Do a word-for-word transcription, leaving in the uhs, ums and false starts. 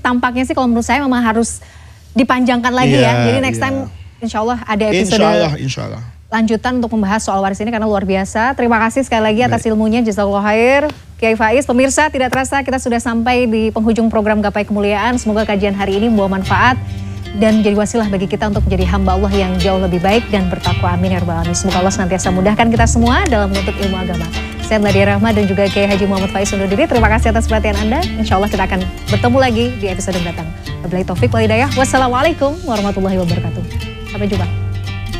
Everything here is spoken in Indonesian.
tampaknya sih kalau menurut saya memang harus dipanjangkan lagi yeah, ya. Jadi next yeah. time insya Allah ada episode insya Allah, insya Allah. lanjutan untuk membahas soal waris ini karena luar biasa. Terima kasih sekali lagi atas ilmunya, jazakallahu khair. Kiai Faiz, pemirsa tidak terasa kita sudah sampai di penghujung program Gapai Kemuliaan. Semoga kajian hari ini membawa manfaat dan menjadi wasilah bagi kita untuk menjadi hamba Allah yang jauh lebih baik dan bertakwa. Amin ya rabbal alamin. Semoga Allah senantiasa mudahkan kita semua dalam menuntut ilmu agama. Saya Meladia Rahma dan juga Kiai Haji Muhammad Faiz undur diri. Terima kasih atas perhatian Anda. Insya Allah kita akan bertemu lagi di episode mendatang. Wabillahi taufik wal hidayah. Wassalamualaikum warahmatullahi wabarakatuh. Sampai jumpa.